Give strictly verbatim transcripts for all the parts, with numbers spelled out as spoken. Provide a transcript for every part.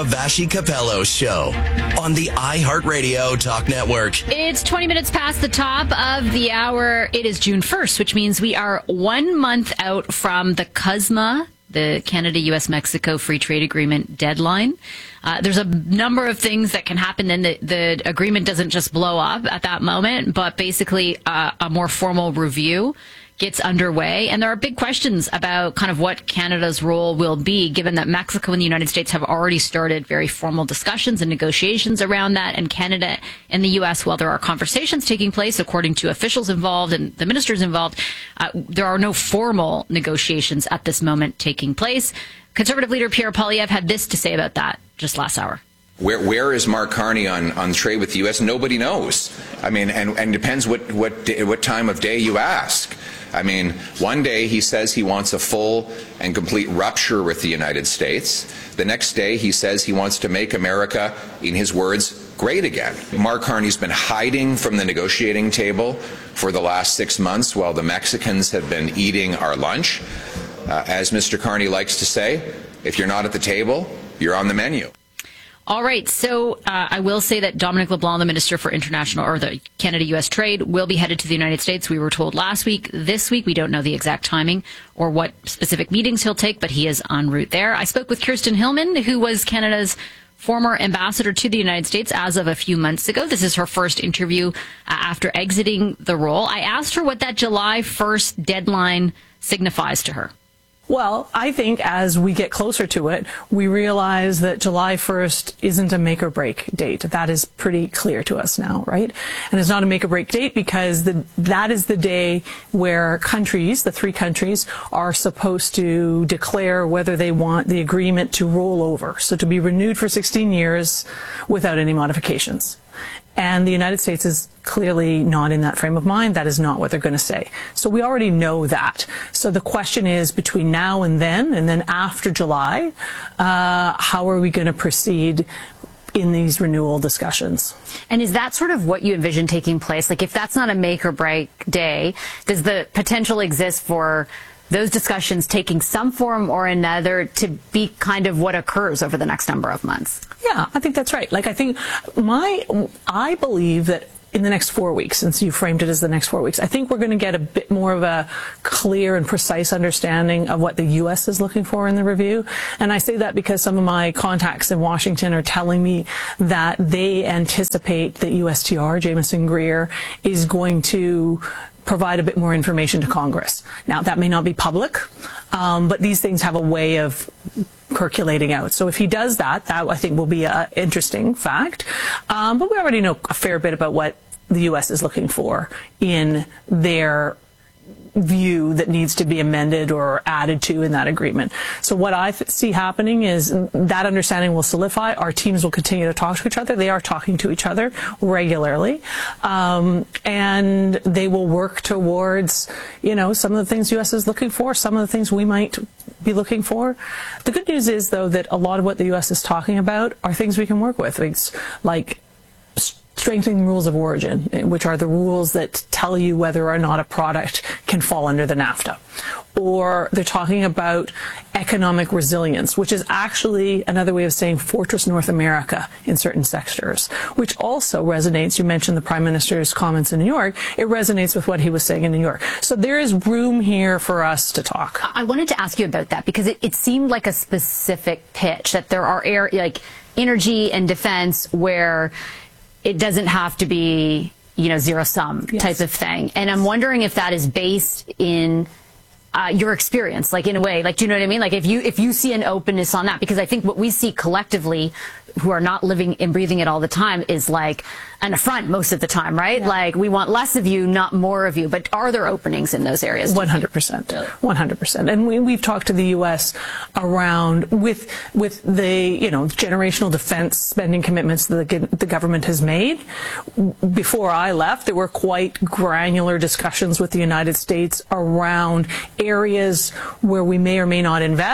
Vassy Capello Show on the iHeartRadio Talk Network. It's twenty minutes past the top of the hour. It is June first, which means we are one month out from the C U S M A, the Canada-U S Mexico Free Trade Agreement deadline. Uh, there's a number of things that can happen, and the, the agreement doesn't just blow up at that moment, but basically uh, a more formal review gets underway. And there are big questions about kind of what Canada's role will be, given that Mexico and the United States have already started very formal discussions and negotiations around that. And Canada and the U S, while there are conversations taking place, according to officials involved and the ministers involved, uh, there are no formal negotiations at this moment taking place. Conservative leader Pierre Poilievre had this to say about that just last hour. Where where is Mark Carney on, on trade with the U S? Nobody knows. I mean, and, and depends what, what, day, what time of day you ask. I mean, one day he says he wants a full and complete rupture with the United States. The next day he says he wants to make America, in his words, great again. Mark Carney's been hiding from the negotiating table for the last six months while the Mexicans have been eating our lunch. Uh, as Mister Carney likes to say, if you're not at the table, you're on the menu. All right. So uh, I will say that Dominic LeBlanc, the Minister for International or the Canada-U S Trade, will be headed to the United States. We were told last week. This week, we don't know the exact timing or what specific meetings he'll take, but he is en route there. I spoke with Kirsten Hillman, who was Canada's former ambassador to the United States as of a few months ago. This is her first interview uh, after exiting the role. I asked her what that July first deadline signifies to her. Well, I think as we get closer to it, we realize that July first isn't a make or break date. That is pretty clear to us now, right? And it's not a make or break date because the, that is the day where countries, the three countries, are supposed to declare whether they want the agreement to roll over. So to be renewed for sixteen years without any modifications. And the United States is clearly not in that frame of mind. That is not what they're going to say. So we already know that. So the question is, between now and then, and then after July, uh, how are we going to proceed in these renewal discussions? And is that sort of what you envision taking place? Like, if that's not a make or break day, does the potential exist for those discussions taking some form or another to be kind of what occurs over the next number of months? Yeah, I think that's right. Like, I think my, I believe that in the next four weeks, since you framed it as the next four weeks, I think we're going to get a bit more of a clear and precise understanding of what the U S is looking for in the review. And I say that because some of my contacts in Washington are telling me that they anticipate that U S T R, Jameson Greer, is going to provide a bit more information to Congress. Now, that may not be public, um, but these things have a way of percolating out. So if he does that, that I think will be an interesting fact. Um, but we already know a fair bit about what the U S is looking for in their view that needs to be amended or added to in that agreement. So what I th- see happening is that understanding will solidify. Our teams will continue to talk to each other. They are talking to each other regularly. Um, and they will work towards, you know, some of the things U S is looking for, some of the things we might be looking for. The good news is, though, that a lot of what the U S is talking about are things we can work with. Things like strengthening rules of origin, which are the rules that tell you whether or not a product can fall under the NAFTA. Or they're talking about economic resilience, which is actually another way of saying Fortress North America in certain sectors, which also resonates. You mentioned the Prime Minister's comments in New York. It resonates with what he was saying in New York. So there is room here for us to talk. I wanted to ask you about that because it, it seemed like a specific pitch that there are air, like energy and defense where it doesn't have to be, you know, zero sum yes. type of thing. And I'm wondering if that is based in uh, your experience, like in a way, like, do you know what I mean? Like if you, if you see an openness on that, because I think what we see collectively who are not living and breathing it all the time is like an affront most of the time, right? Yeah. Like we want less of you, not more of you. But are there openings in those areas? one hundred percent. one hundred percent. And we, we've talked to the U S around with with the, you know, generational defense spending commitments that the, the government has made. Before I left, there were quite granular discussions with the United States around areas where we may or may not invest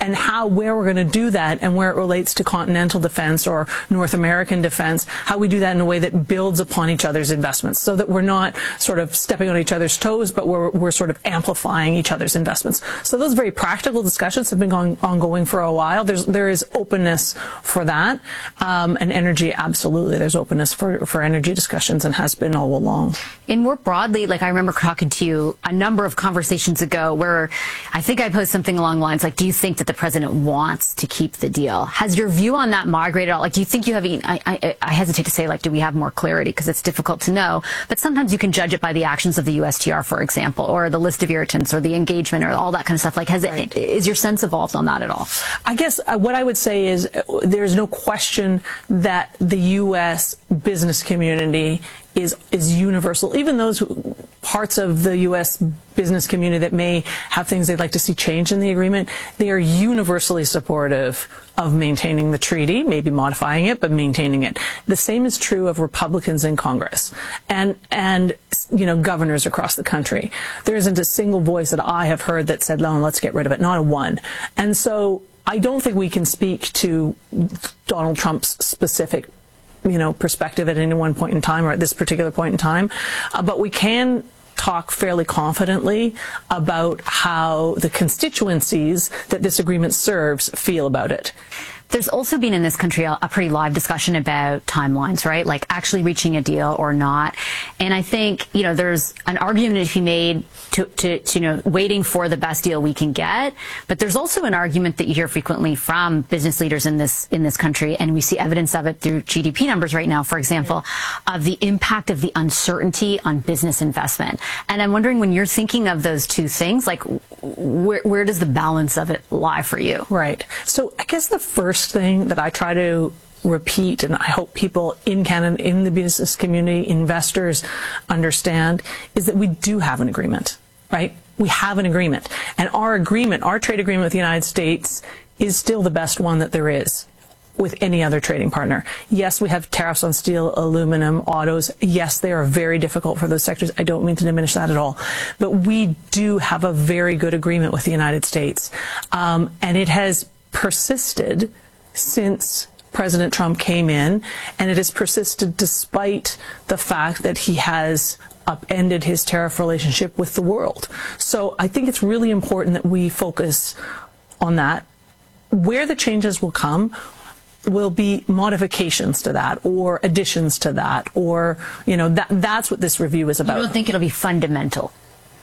and how, where we're going to do that and where it relates to continental defense or North American defense, how we do that in a way that builds upon each other's investments so that we're not sort of stepping on each other's toes, but we're, we're sort of amplifying each other's investments. So those very practical discussions have been going, ongoing for a while. There's, there is openness for that. Um, and energy, absolutely. There's openness for, for energy discussions and has been all along. And more broadly, like I remember talking to you a number of conversations ago where I think I posed something along the lines like, do you think that the president wants to keep the deal? Has your view on that migrated at all? Like, do you think you have, I, I, I hesitate to say, like, do we have more clarity? Because it's difficult to know. But sometimes you can judge it by the actions of the U S T R, for example, or the list of irritants or the engagement or all that kind of stuff. Like, has right. it, is your sense evolved on that at all? I guess uh, what I would say is uh, there's no question that the U S business community is is universal. Even those who, parts of the U S business community that may have things they'd like to see change in the agreement, they are universally supportive of maintaining the treaty, maybe modifying it, but maintaining it. The same is true of Republicans in Congress and and you know governors across the country. There isn't a single voice that I have heard that said, "No, let's get rid of it." Not a one. And so I don't think we can speak to Donald Trump's specific you know, perspective at any one point in time or at this particular point in time. Uh, but we can talk fairly confidently about how the constituencies that this agreement serves feel about it. There's also been in this country a, a pretty live discussion about timelines, right? Like actually reaching a deal or not. And I think, you know, there's an argument to be made to, to, to, you know, waiting for the best deal we can get. But there's also an argument that you hear frequently from business leaders in this, in this country. And we see evidence of it through G D P numbers right now, for example, of the impact of the uncertainty on business investment. And I'm wondering, when you're thinking of those two things, like where, where does the balance of it lie for you? Right. So I guess the first thing that I try to repeat, and I hope people in Canada, in the business community, investors understand, is that we do have an agreement, right? We have an agreement. And our agreement, our trade agreement with the United States is still the best one that there is with any other trading partner. Yes, we have tariffs on steel, aluminum, autos. Yes, they are very difficult for those sectors. I don't mean to diminish that at all. But we do have a very good agreement with the United States. Um, and it has persisted since President Trump came in, and it has persisted despite the fact that he has upended his tariff relationship with the world. So I think it's really important that we focus on that. Where the changes will come will be modifications to that or additions to that, or, you know, that that's what this review is about. You don't think it'll be fundamental?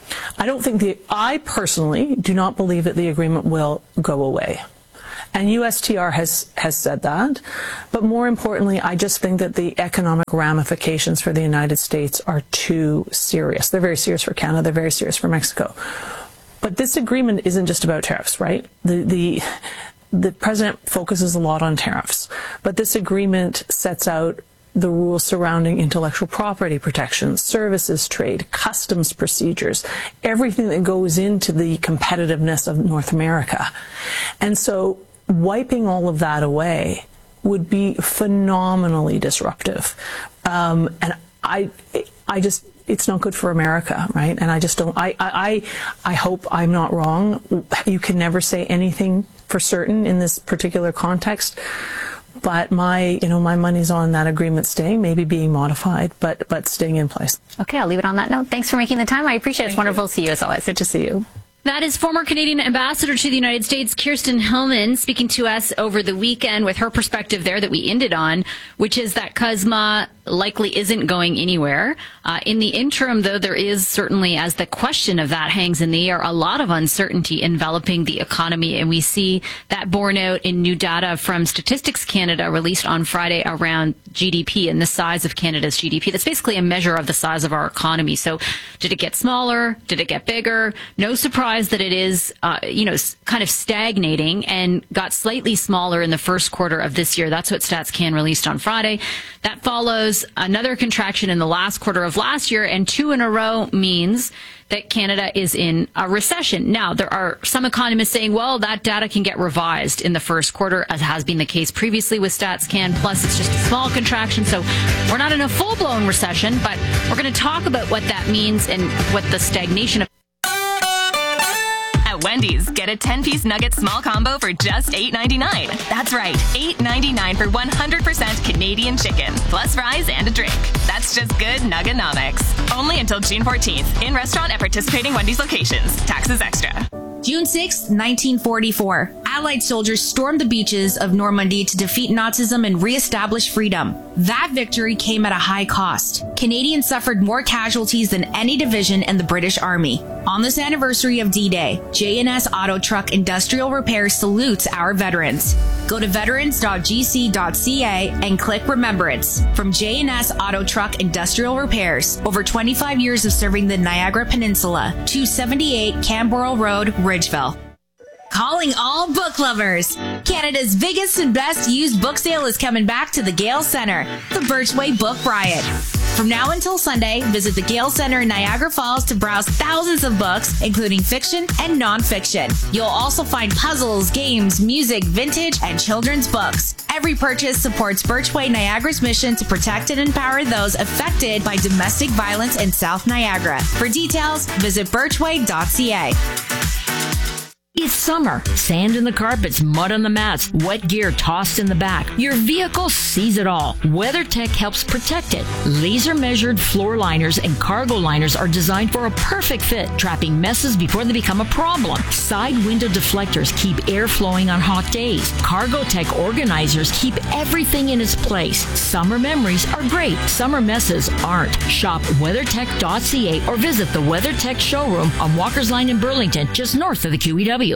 I don't think the, I personally do not believe that the agreement will go away. And U S T R has, has said that. But more importantly, I just think that the economic ramifications for the United States are too serious. They're very serious for Canada. They're very serious for Mexico. But this agreement isn't just about tariffs, right? The, the, the president focuses a lot on tariffs. But this agreement sets out the rules surrounding intellectual property protection, services trade, customs procedures, everything that goes into the competitiveness of North America. And so wiping all of that away would be phenomenally disruptive. Um, and I, I just, it's not good for America, right? And I just don't, I, I, I hope I'm not wrong. You can never say anything for certain in this particular context. But my, you know, my money's on that agreement staying, maybe being modified, but, but staying in place. Okay, I'll leave it on that note. Thanks for making the time. I appreciate it. It's wonderful to see you as always. Good to see you. That is former Canadian ambassador to the United States, Kirsten Hillman, speaking to us over the weekend with her perspective there that we ended on, which is that C U S M A likely isn't going anywhere. Uh, in the interim, though, there is certainly, as the question of that hangs in the air, a lot of uncertainty enveloping the economy. And we see that borne out in new data from Statistics Canada released on Friday around G D P and the size of Canada's G D P. That's basically a measure of the size of our economy. So did it get smaller? Did it get bigger? No surprise that it is, uh, you know, kind of stagnating and got slightly smaller in the first quarter of this year. That's what StatsCan released on Friday. That follows another contraction in the last quarter of last year, and two in a row means that Canada is in a recession. Now, there are some economists saying, well, that data can get revised in the first quarter, as has been the case previously with StatsCan. Plus, it's just a small contraction, so we're not in a full-blown recession, but we're going to talk about what that means and what the stagnation of At Wendy's, get a ten-piece nugget small combo for just eight ninety-nine. That's right, eight ninety-nine for one hundred percent Canadian chicken, plus fries and a drink. That's just good Nuggenomics. Only until June fourteenth. In restaurant at participating Wendy's locations. Taxes extra. June sixth, nineteen forty-four. Allied soldiers stormed the beaches of Normandy to defeat Nazism and reestablish freedom. That victory came at a high cost. Canadians suffered more casualties than any division in the British Army. On this anniversary of D-Day, J and S Auto Truck Industrial Repair salutes our veterans. Go to veterans dot g c dot c a and click Remembrance. From J and S Auto Truck Industrial Repairs, over twenty-five years of serving the Niagara Peninsula, two seventy-eight Camberwell Road, Ridgeville. Calling all book lovers! Canada's biggest and best used book sale is coming back to the Gale Centre, the Birchway Book Riot. From now until Sunday, visit the Gale Centre in Niagara Falls to browse thousands of books, including fiction and non-fiction. You'll also find puzzles, games, music, vintage, and children's books. Every purchase supports Birchway Niagara's mission to protect and empower those affected by domestic violence in South Niagara. For details, visit birchway dot c a. It's summer. Sand in the carpets, mud on the mats, wet gear tossed in the back. Your vehicle sees it all. WeatherTech helps protect it. Laser-measured floor liners and cargo liners are designed for a perfect fit, trapping messes before they become a problem. Side window deflectors keep air flowing on hot days. CargoTech organizers keep everything in its place. Summer memories are great. Summer messes aren't. Shop weather tech dot c a or visit the WeatherTech showroom on Walker's Line in Burlington, just north of the Q E W.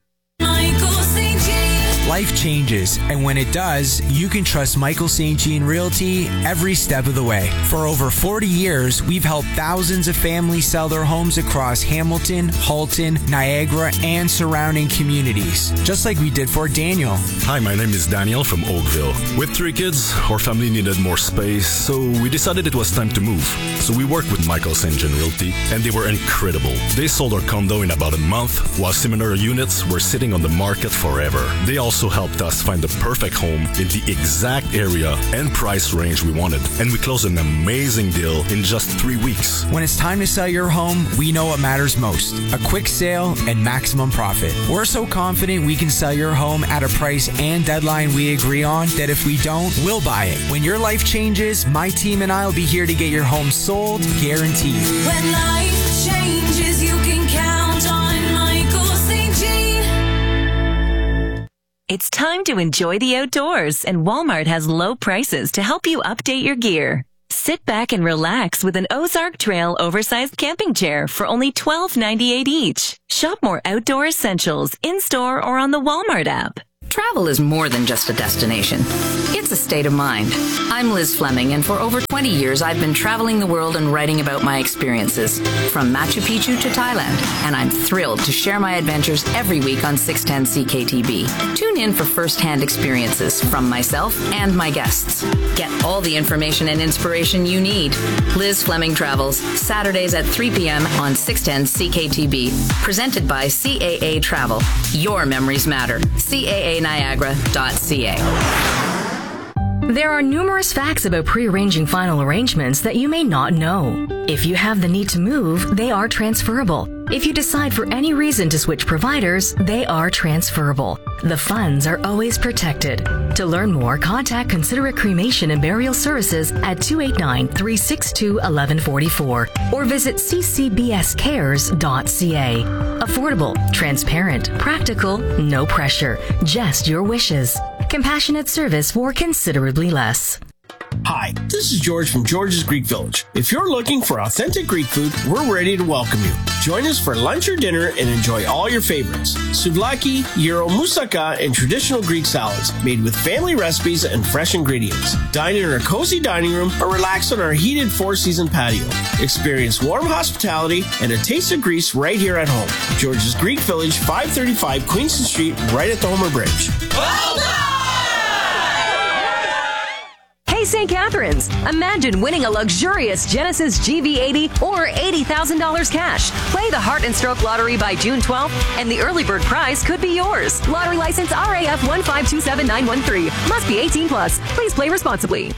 Life changes, and when it does, you can trust Michael Saint Jean Realty every step of the way. For over forty years, we've helped thousands of families sell their homes across Hamilton, Halton, Niagara, and surrounding communities, just like we did for Daniel. Hi, my name is Daniel from Oakville. With three kids, our family needed more space, so we decided it was time to move. So we worked with Michael Saint Jean Realty, and they were incredible. They sold our condo in about a month, while similar units were sitting on the market forever. They also helped us find the perfect home in the exact area and price range we wanted. And we closed an amazing deal in just three weeks. When it's time to sell your home, we know what matters most. A quick sale and maximum profit. We're so confident we can sell your home at a price and deadline we agree on that if we don't, we'll buy it. When your life changes, my team and I will be here to get your home sold, guaranteed. When life changes, you can count on Michael Saint Jean. It's time to enjoy the outdoors, and Walmart has low prices to help you update your gear. Sit back and relax with an Ozark Trail oversized camping chair for only twelve ninety-eight each. Shop more outdoor essentials in-store or on the Walmart app. Travel is more than just a destination. It's a state of mind. I'm Liz Fleming, and for over twenty years, I've been traveling the world and writing about my experiences, from Machu Picchu to Thailand, and I'm thrilled to share my adventures every week on six ten C K T B. Tune in for first-hand experiences from myself and my guests. Get all the information and inspiration you need. Liz Fleming Travels, Saturdays at three p.m. on six ten C K T B. Presented by C A A Travel. Your memories matter. C A A Niagara dot C A. There are numerous facts about pre-arranging final arrangements that you may not know. If you have the need to move, they are transferable. If you decide for any reason to switch providers, they are transferable. The funds are always protected. To learn more, contact Considerate Cremation and Burial Services at two eight nine, three six two, one one four four or visit c c b s cares dot c a. Affordable, transparent, practical, no pressure, just your wishes. Compassionate service for considerably less. Hi, this is George from George's Greek Village. If you're looking for authentic Greek food, we're ready to welcome you. Join us for lunch or dinner and enjoy all your favorites. Souvlaki, gyro, moussaka, and traditional Greek salads made with family recipes and fresh ingredients. Dine in our cozy dining room or relax on our heated four-season patio. Experience warm hospitality and a taste of Greece right here at home. George's Greek Village, five thirty-five Queenston Street, right at the Homer Bridge. Well done! Hey, Saint Catharines! Imagine winning a luxurious Genesis G V eighty or eighty thousand dollars cash. Play the Heart and Stroke Lottery by June twelfth, and the early bird prize could be yours. Lottery license R A F one five two seven nine one three. Must be eighteen plus. Please play responsibly.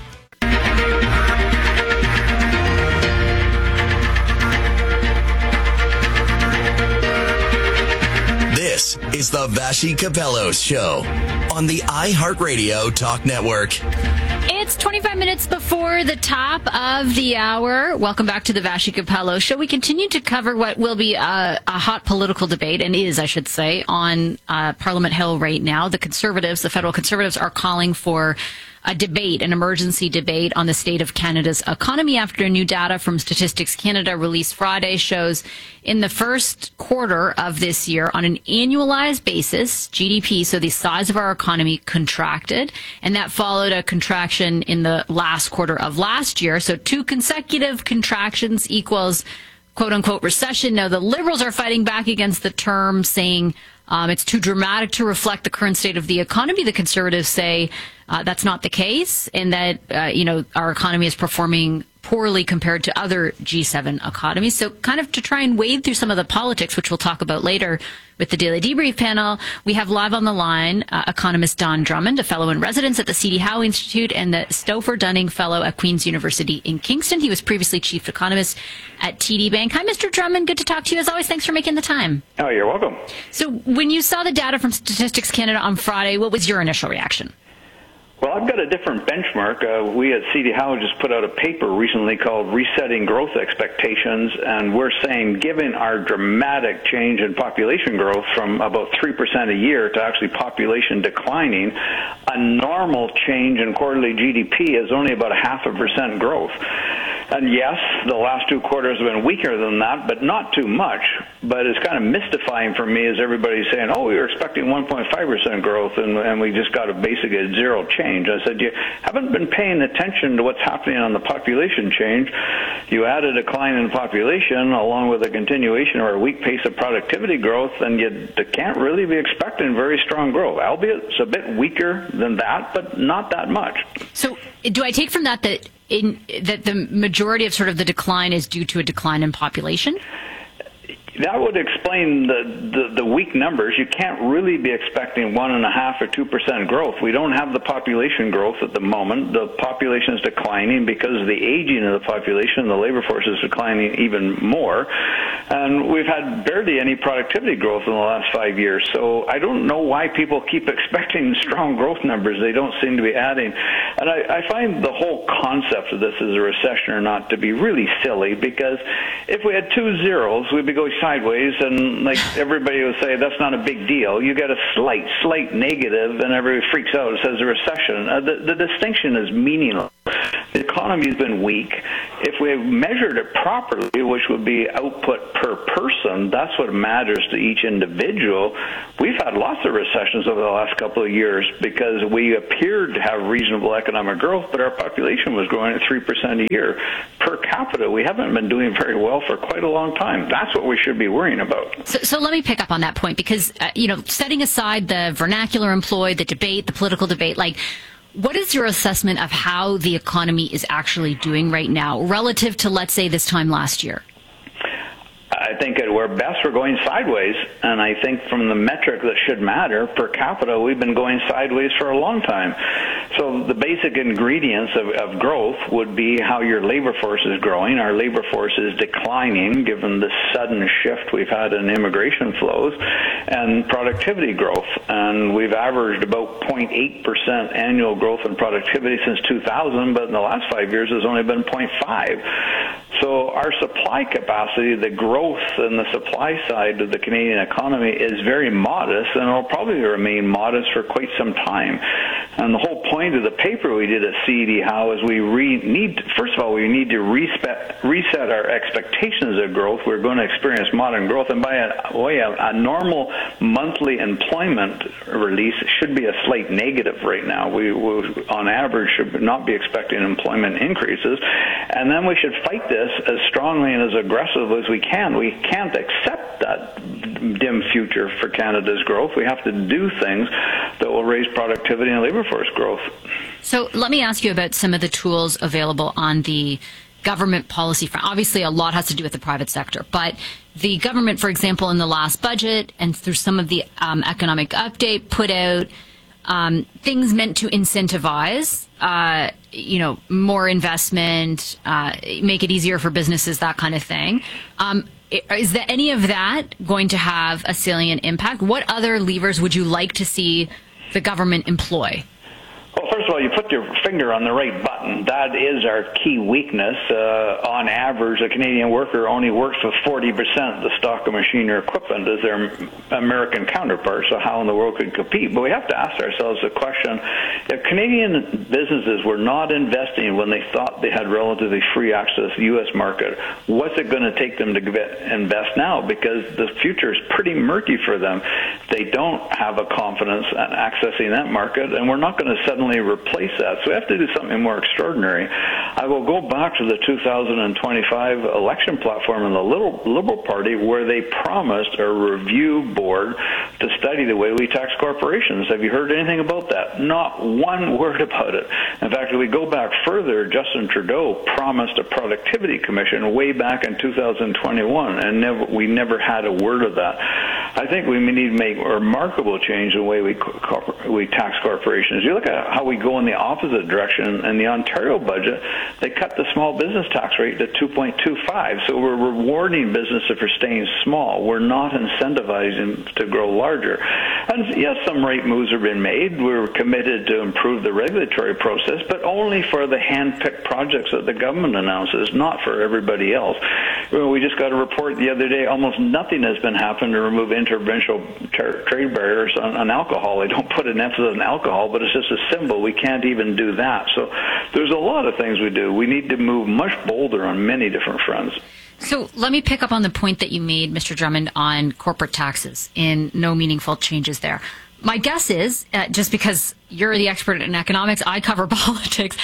This is the Vassy Capello Show on the iHeartRadio Talk Network. It's twenty-five minutes before the top of the hour. Welcome back to the Vassy Capello Show. We continue to cover what will be a, a hot political debate, and is, I should say, on uh, Parliament Hill right now. The Conservatives, the federal Conservatives, are calling for a debate, an emergency debate on the state of Canada's economy after new data from Statistics Canada released Friday shows in the first quarter of this year, on an annualized basis, G D P, so the size of our economy, contracted, and that followed a contraction in the last quarter of last year. So two consecutive contractions equals quote unquote recession. Now the Liberals are fighting back against the term, saying um, it's too dramatic to reflect the current state of the economy. The Conservatives say uh, that's not the case, and that uh, you know our economy is performing poorly compared to other G seven economies. So kind of to try and wade through some of the politics, which we'll talk about later with the Daily Debrief panel, we have live on the line uh, economist Don Drummond, a fellow in residence at the C D Howe Institute and the Stouffer Dunning Fellow at Queen's University in Kingston. He was previously chief economist at T D Bank. Hi, Mister Drummond. Good to talk to you as always. Thanks for making the time. Oh, you're welcome. So when you saw the data from Statistics Canada on Friday, what was your initial reaction? Well, I've got a different benchmark. Uh, we at C D Howe just put out a paper recently called Resetting Growth Expectations, and we're saying given our dramatic change in population growth from about three percent a year to actually population declining, a normal change in quarterly G D P is only about a half a percent growth. And yes, the last two quarters have been weaker than that, but not too much. But it's kind of mystifying for me as everybody's saying, oh, we were expecting one point five percent growth, and, and we just got a basically a zero change. I said, you haven't been paying attention to what's happening on the population change. You add a decline in population along with a continuation or a weak pace of productivity growth, and you can't really be expecting very strong growth, albeit it's a bit weaker than that, but not that much. So do I take from that that in that the majority of sort of the decline is due to a decline in population? That would explain the, the, the weak numbers. You can't really be expecting one and a half or two percent growth. We don't have the population growth at the moment. The population is declining because of the aging of the population. The labor force is declining even more. And we've had barely any productivity growth in the last five years. So I don't know why people keep expecting strong growth numbers. They don't seem to be adding. And I, I find the whole concept of this as a recession or not to be really silly, because if we had two zeros, we'd be going sideways, and like everybody would say, that's not a big deal. You get a slight, slight negative, and everybody freaks out and says a recession. Uh, the, the distinction is meaningless. The economy has been weak. If we measured it properly, which would be output per person, that's what matters to each individual. We've had lots of recessions over the last couple of years because we appeared to have reasonable economic growth, but our population was growing at three percent a year. Per capita, we haven't been doing very well for quite a long time. That's what we should be worrying about. So, so let me pick up on that point, because, uh, you know, setting aside the vernacular employed, the debate, the political debate, like, what is your assessment of how the economy is actually doing right now relative to, let's say, this time last year? I think at our best we're going sideways, and I think from the metric that should matter, per capita, we've been going sideways for a long time. So the basic ingredients of, of growth would be how your labor force is growing. Our labor force is declining given the sudden shift we've had in immigration flows, and productivity growth. And we've averaged about zero point eight percent annual growth in productivity since two thousand, but in the last five years has only been zero point five. So our supply capacity, the growth in the supply side of the Canadian economy is very modest, and it will probably remain modest for quite some time. And the whole point of the paper we did at C D Howe is we re- need, first of all, we need to reset, reset our expectations of growth. We're going to experience modern growth, and by a way, a, a normal monthly employment release should be a slight negative right now. We, we, on average, should not be expecting employment increases, and then we should fight this as strongly and as aggressively as we can. We can't accept that dim future for Canada's growth. We have to do things that will raise productivity and labor force growth. So let me ask you about some of the tools available on the government policy front. Obviously, a lot has to do with the private sector, but the government, for example, in the last budget and through some of the um, economic update, put out um, things meant to incentivize, uh, you know, more investment, uh, make it easier for businesses, that kind of thing. Um, is that any of that going to have a salient impact? What other levers would you like to see the government employ? Well, first of all, you put your finger on the right button. That is our key weakness. Uh, on average, a Canadian worker only works with forty percent of the stock of machinery equipment as their American counterparts, so how in the world could compete? But we have to ask ourselves the question, if Canadian businesses were not investing when they thought they had relatively free access to the U S market, what's it going to take them to invest now? Because the future is pretty murky for them. They don't have a confidence in accessing that market, and we're not going to suddenly replace that. So we have to do something more extraordinary. I will go back to the two thousand twenty-five election platform in the Liberal, Liberal Party, where they promised a review board to study the way we tax corporations. Have you heard anything about that? Not one word about it. In fact, if we go back further, Justin Trudeau promised a productivity commission way back in two thousand twenty-one, and never, we never had a word of that. I think we need to make a remarkable change in the way we, we tax corporations. You look at how we go in the opposite direction. In the Ontario budget, they cut the small business tax rate to two point two five. So we're rewarding businesses for staying small. We're not incentivizing to grow larger. And yes, some rate moves have been made. We're committed to improve the regulatory process, but only for the hand-picked projects that the government announces, not for everybody else. We just got a report the other day, almost nothing has been happened to remove interprovincial tra- trade barriers on, on alcohol. They don't put an emphasis on alcohol, but it's just a symbol. We can't even do that. So there's a lot of things we do. We need to move much bolder on many different fronts. So let me pick up on the point that you made, Mister Drummond, on corporate taxes and no meaningful changes there. My guess is, uh, just because you're the expert in economics, I cover politics,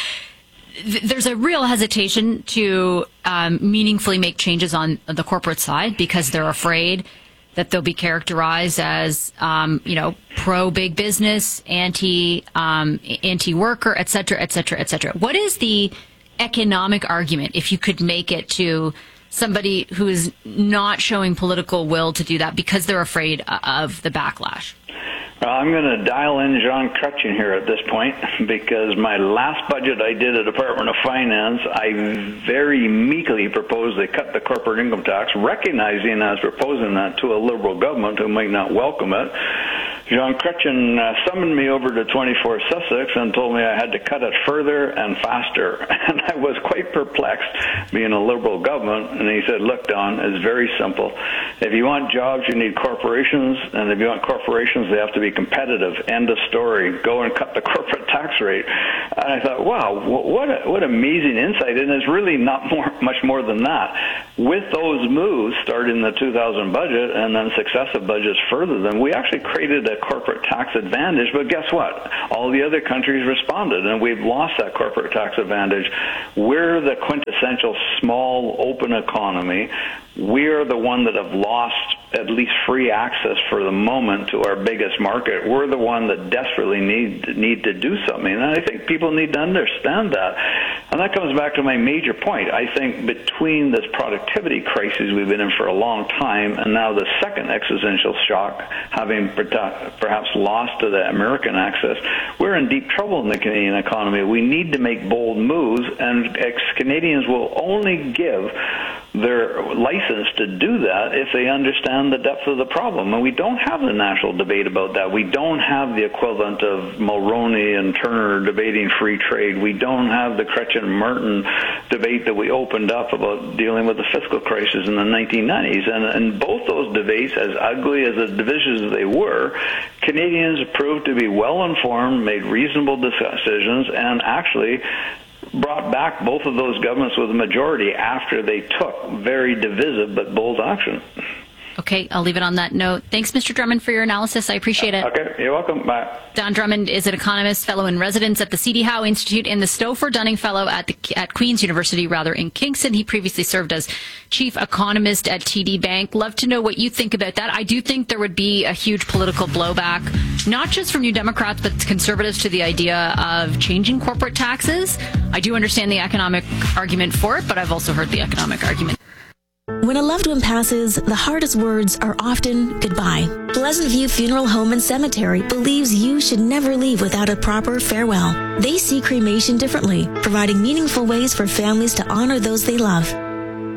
th- there's a real hesitation to um, meaningfully make changes on the corporate side because they're afraid that they'll be characterized as, um, you know, pro-big business, anti, um, anti-worker, et cetera, et cetera, et cetera. What is the economic argument, if you could make it to somebody who is not showing political will to do that because they're afraid of the backlash? Well, I'm going to dial in Jean Chrétien here at this point, because my last budget I did at the Department of Finance, I very meekly proposed they cut the corporate income tax, recognizing I was proposing that to a Liberal government who might not welcome it. Jean Chrétien uh, summoned me over to twenty-four Sussex and told me I had to cut it further and faster. And I was quite perplexed, being a Liberal government. And he said, look, Don, it's very simple. If you want jobs, you need corporations. And if you want corporations, they have to be competitive. End of story. Go and cut the corporate tax rate. And I thought, wow, what a, what amazing insight. And it's really not more, much more than that. With those moves, starting the two thousand budget and then successive budgets further than, we actually created a corporate tax advantage. But guess what? All the other countries responded, and we've lost that corporate tax advantage. We're the quintessential small, open economy. We're the one that have lost at least free access for the moment to our biggest market. We're the one that desperately need need to do something, and I think people need to understand that. And that comes back to my major point. I think between this productivity crisis we've been in for a long time, and now the second existential shock, having perhaps lost to the American access, we're in deep trouble in the Canadian economy. We need to make bold moves, and ex-Canadians will only give their license to do that if they understand the depth of the problem. And we don't have the national debate about that. We don't have the equivalent of Mulroney and Turner debating free trade. We don't have the Chrétien Martin debate that we opened up about dealing with the fiscal crisis in the nineteen nineties. And, and both those debates, as ugly as the divisions they were, Canadians proved to be well-informed, made reasonable decisions, and actually brought back both of those governments with a majority after they took very divisive but bold action. Okay, I'll leave it on that note. Thanks, Mister Drummond, for your analysis. I appreciate it. Okay, you're welcome. Bye. Don Drummond is an economist, fellow in residence at the C D Howe Institute and the Stouffer Dunning Fellow at the at Queen's University, rather, in Kingston. He previously served as chief economist at T D Bank. Love to know what you think about that. I do think there would be a huge political blowback, not just from New Democrats, but conservatives, to the idea of changing corporate taxes. I do understand the economic argument for it, but I've also heard the economic argument. When a loved one passes, the hardest words are often goodbye. Pleasant View Funeral Home and Cemetery believes you should never leave without a proper farewell. They see cremation differently, providing meaningful ways for families to honor those they love.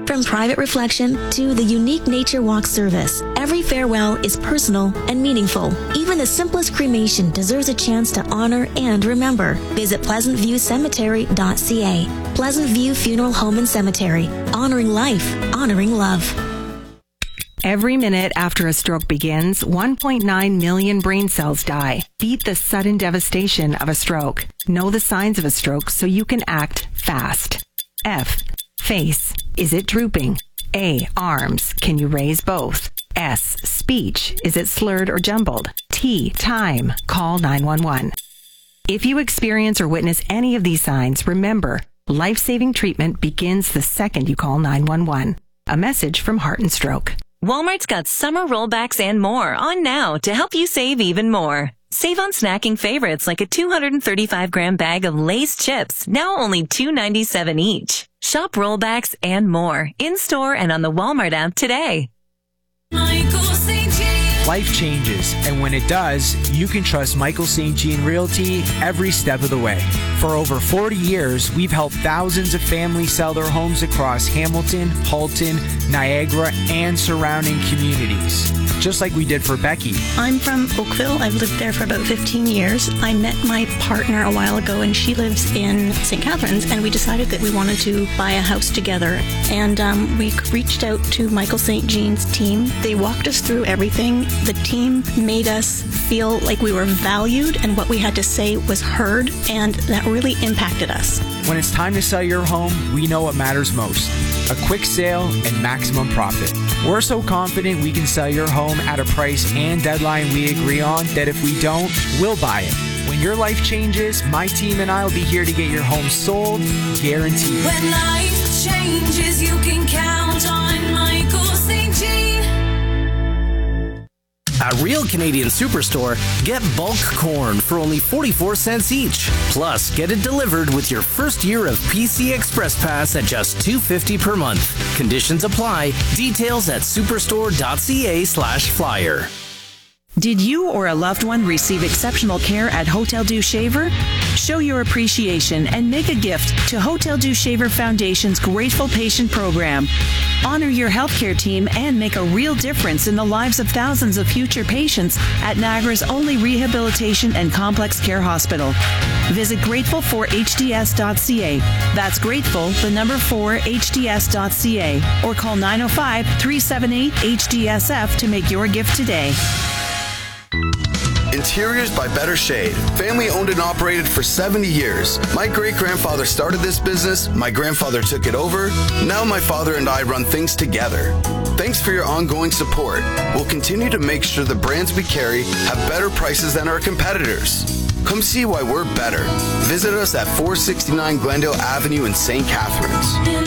From private reflection to the unique Nature Walk service, every farewell is personal and meaningful. Even the simplest cremation deserves a chance to honor and remember. Visit pleasant view cemetery dot c a. Pleasant View Funeral Home and Cemetery. Honoring life, honoring love. Every minute after a stroke begins, one point nine million brain cells die. Beat the sudden devastation of a stroke. Know the signs of a stroke so you can act fast. F. Face. Is it drooping? A. Arms. Can you raise both? S. Speech. Is it slurred or jumbled? T. Time. Call nine one one. If you experience or witness any of these signs, remember, life-saving treatment begins the second you call nine one one. A message from Heart and Stroke. Walmart's got summer rollbacks and more on now to help you save even more. Save on snacking favorites like a two hundred thirty-five gram bag of Lay's chips, now only two dollars and ninety-seven cents each. Shop rollbacks and more in-store and on the Walmart app today. Life changes, and when it does, you can trust Michael Saint Jean Realty every step of the way. For over forty years, we've helped thousands of families sell their homes across Hamilton, Halton, Niagara, and surrounding communities. Just like we did for Becky. I'm from Oakville. I've lived there for about fifteen years. I met my partner a while ago, and she lives in Saint Catharines, and we decided that we wanted to buy a house together. And um, we reached out to Michael Saint Jean's team. They walked us through everything. The team made us feel like we were valued and what we had to say was heard, and that really impacted us. When it's time to sell your home, we know what matters most. A quick sale and maximum profit. We're so confident we can sell your home at a price and deadline we agree on that if we don't, we'll buy it. When your life changes, my team and I will be here to get your home sold, guaranteed. When life changes, you can count on Michael Saint Jean. At Real Canadian Superstore, get bulk corn for only forty-four cents each. Plus, get it delivered with your first year of P C Express Pass at just two dollars and fifty cents per month. Conditions apply. Details at superstore.ca slash flyer. Did you or a loved one receive exceptional care at Hotel du Shaver? Show your appreciation and make a gift to Hotel du Shaver Foundation's Grateful Patient Program. Honor your healthcare team and make a real difference in the lives of thousands of future patients at Niagara's only rehabilitation and complex care hospital. Visit grateful for h d s dot c a. That's grateful, the number four, h d s dot c a. Or call nine oh five, three seven eight, H D S F to make your gift today. Interiors by Better Shade. Family owned and operated for seventy years. My great-grandfather started this business, my grandfather took it over, now my father and I run things together. Thanks for your ongoing support. We'll continue to make sure the brands we carry have better prices than our competitors. Come see why we're better. Visit us at four sixty-nine Glendale Avenue in Saint Catharines.